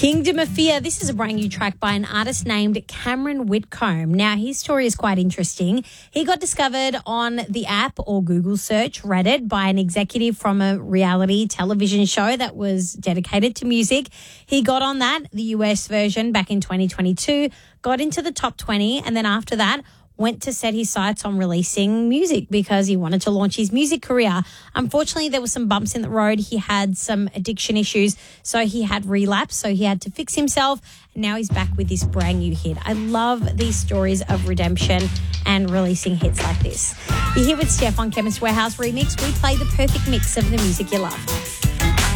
Kingdom of Fear. This is a brand new track by an artist named Cameron Whitcomb. Now, his story is quite interesting. He got discovered on the app or Google search Reddit by an executive from a reality television show that was dedicated to music. He got on that, the US version, back in 2022, got into the top 20, and then after that, went to set his sights on releasing music because he wanted to launch his music career. Unfortunately, there were some bumps in the road. He had some addiction issues, so he had relapse, so he had to fix himself, and now he's back with this brand new hit. I love these stories of redemption and releasing hits like this. You're here with Steph on Chemist Warehouse Remix. We play the perfect mix of the music you love.